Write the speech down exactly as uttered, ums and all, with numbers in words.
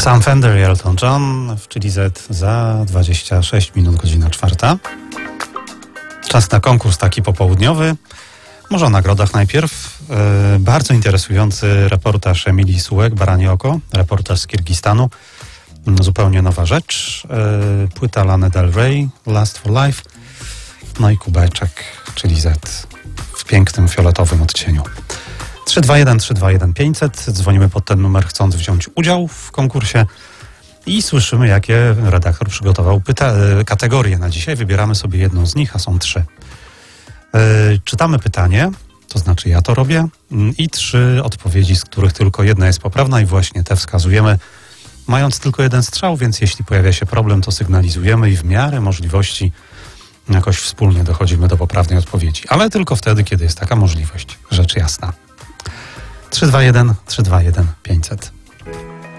Sam Fender i Elton John w Chili Z za dwadzieścia sześć minut, godzina czwarta. Czas na konkurs taki popołudniowy. Może o nagrodach najpierw. Yy, bardzo interesujący reportaż Emilii Sułek, Baranie Oko, reportaż z Kirgistanu. Yy, zupełnie nowa rzecz. Yy, płyta Lany Del Rey, Last for Life. No i kubeczek Chili Z w pięknym fioletowym odcieniu. trzy dwa jeden trzy dwa jeden pięćset. Dzwonimy pod ten numer, chcąc wziąć udział w konkursie i słyszymy, jakie redaktor przygotował pyta- kategorie na dzisiaj. Wybieramy sobie jedną z nich, a są trzy. Yy, czytamy pytanie, to znaczy ja to robię, yy, i trzy odpowiedzi, z których tylko jedna jest poprawna i właśnie te wskazujemy, mając tylko jeden strzał, więc jeśli pojawia się problem, to sygnalizujemy i w miarę możliwości jakoś wspólnie dochodzimy do poprawnej odpowiedzi. Ale tylko wtedy, kiedy jest taka możliwość, rzecz jasna. trzy dwa jeden trzy dwa jeden pięćset.